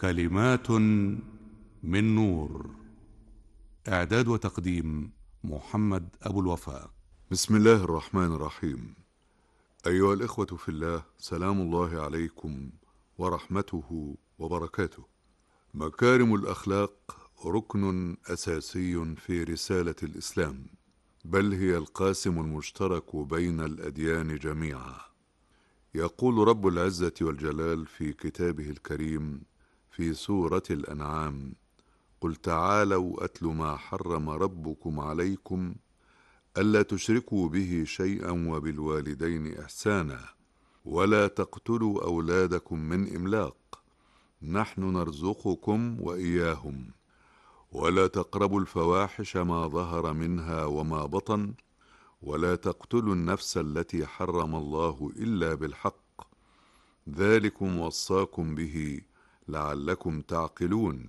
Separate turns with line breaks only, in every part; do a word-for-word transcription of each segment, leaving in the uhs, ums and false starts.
كلمات من نور. إعداد وتقديم محمد أبو الوفاء.
بسم الله الرحمن الرحيم. أيها الإخوة في الله، سلام الله عليكم ورحمته وبركاته. مكارم الأخلاق ركن أساسي في رسالة الإسلام، بل هي القاسم المشترك بين الأديان جميعا. يقول رب العزة والجلال في كتابه الكريم في سورة الأنعام: قل تعالوا أتل ما حرم ربكم عليكم ألا تشركوا به شيئا وبالوالدين إحسانا ولا تقتلوا أولادكم من إملاق نحن نرزقكم وإياهم ولا تقربوا الفواحش ما ظهر منها وما بطن ولا تقتلوا النفس التي حرم الله إلا بالحق ذلكم وصاكم به لعلكم تعقلون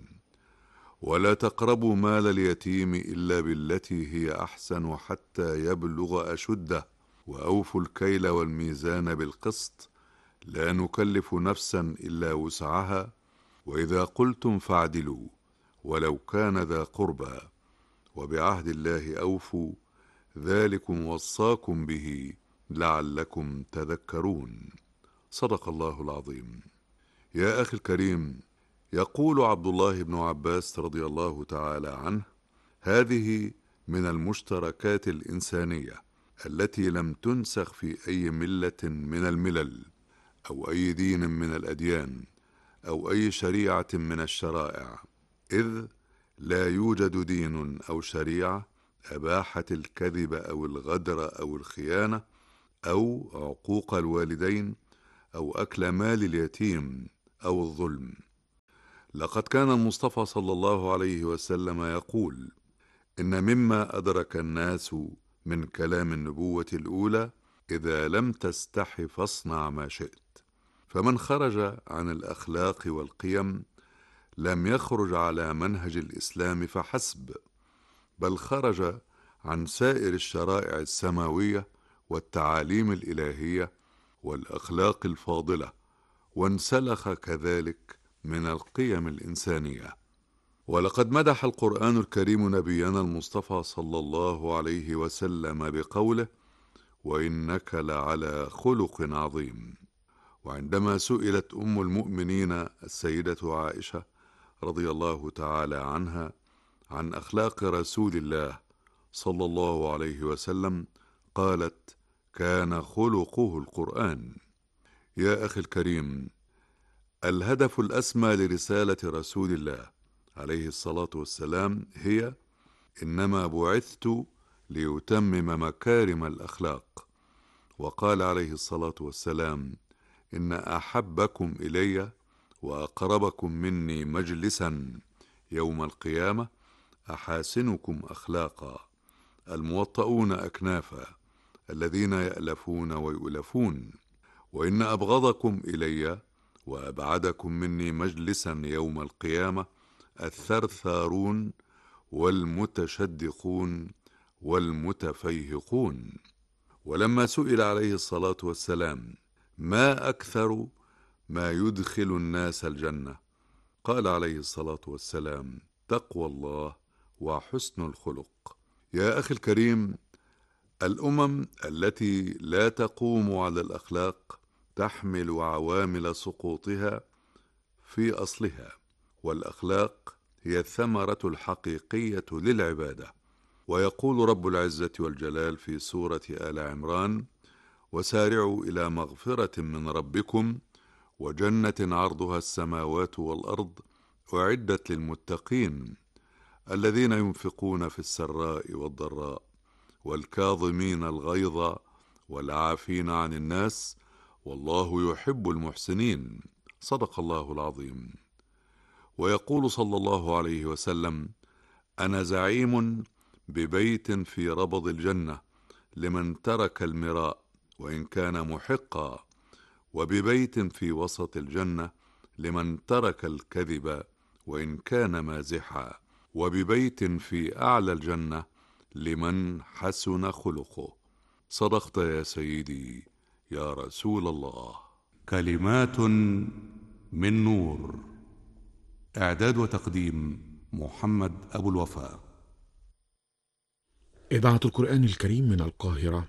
ولا تقربوا مال اليتيم إلا بالتي هي أحسن حتى يبلغ أشده وأوفوا الكيل والميزان بالقسط لا نكلف نفسا إلا وسعها وإذا قلتم فاعدلوا ولو كان ذا قربى وبعهد الله أوفوا ذلكم وصاكم به لعلكم تذكرون. صدق الله العظيم. يا أخي الكريم، يقول عبد الله بن عباس رضي الله تعالى عنه: هذه من المشتركات الإنسانية التي لم تنسخ في أي ملة من الملل أو أي دين من الأديان أو أي شريعة من الشرائع، إذ لا يوجد دين أو شريعة أباحت الكذب أو الغدر أو الخيانة أو عقوق الوالدين أو أكل مال اليتيم أو الظلم. لقد كان المصطفى صلى الله عليه وسلم يقول: إن مما أدرك الناس من كلام النبوة الأولى إذا لم تستح فاصنع ما شئت. فمن خرج عن الأخلاق والقيم لم يخرج على منهج الإسلام فحسب، بل خرج عن سائر الشرائع السماوية والتعاليم الإلهية والأخلاق الفاضلة، وانسلخ كذلك من القيم الإنسانية. ولقد مدح القرآن الكريم نبينا المصطفى صلى الله عليه وسلم بقوله: وإنك لعلى خلق عظيم. وعندما سئلت أم المؤمنين السيدة عائشة رضي الله تعالى عنها عن أخلاق رسول الله صلى الله عليه وسلم قالت: كان خلقه القرآن. يا أخي الكريم، الهدف الأسمى لرسالة رسول الله عليه الصلاة والسلام هي: إنما بعثت ليتمم مكارم الأخلاق. وقال عليه الصلاة والسلام: إن أحبكم إلي وأقربكم مني مجلسا يوم القيامة أحاسنكم أخلاقا، الموطؤون أكنافا، الذين يألفون ويؤلفون. وإن أبغضكم إلي وأبعدكم مني مجلسا يوم القيامة الثرثارون والمتشدقون والمتفيهقون. ولما سئل عليه الصلاة والسلام ما أكثر ما يدخل الناس الجنة، قال عليه الصلاة والسلام: تقوى الله وحسن الخلق. يا أخي الكريم، الأمم التي لا تقوم على الأخلاق تحمل عوامل سقوطها في أصلها، والأخلاق هي الثمرة الحقيقية للعبادة. ويقول رب العزة والجلال في سورة آل عمران: وسارعوا إلى مغفرة من ربكم وجنة عرضها السماوات والأرض أعدت للمتقين الذين ينفقون في السراء والضراء والكاظمين الغيظ والعافين عن الناس والله يحب المحسنين. صدق الله العظيم. ويقول صلى الله عليه وسلم: أنا زعيم ببيت في ربض الجنة لمن ترك المراء وإن كان محقا، وببيت في وسط الجنة لمن ترك الكذب وإن كان مازحا، وببيت في أعلى الجنة لمن حسن خلقه. صدقت يا سيدي يا رسول الله.
كلمات من نور. إعداد وتقديم محمد أبو الوفاء.
إذاعة القرآن الكريم من القاهرة.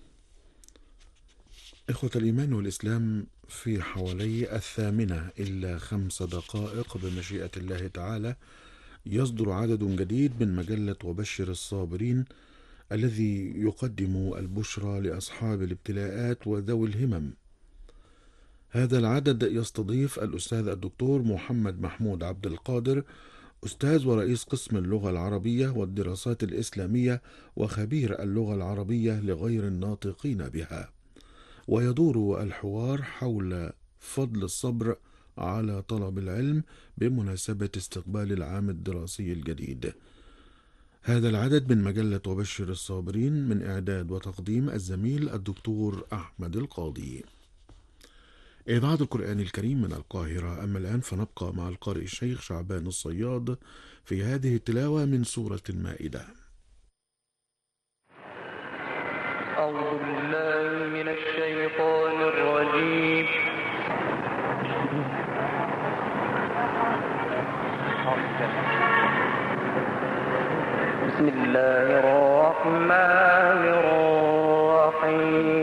إخوة الإيمان والإسلام، في حوالي الثامنة إلا خمس دقائق بمشيئة الله تعالى يصدر عدد جديد من مجلة وبشر الصابرين، الذي يقدم البشرى لأصحاب الابتلاءات وذوي الهمم. هذا العدد يستضيف الأستاذ الدكتور محمد محمود عبد القادر، أستاذ ورئيس قسم اللغة العربية والدراسات الإسلامية وخبير اللغة العربية لغير الناطقين بها، ويدور الحوار حول فضل الصبر على طلب العلم بمناسبة استقبال العام الدراسي الجديد. هذا العدد من مجلة وبشر الصابرين من إعداد وتقديم الزميل الدكتور أحمد القاضي. إذاعة القرآن الكريم من القاهرة. أما الآن فنبقى مع القارئ الشيخ شعبان الصياد في هذه التلاوة من سورة المائدة.
أعوذ بالله من الشيطان الرجيم. بسم الله الرحمن الرحيم.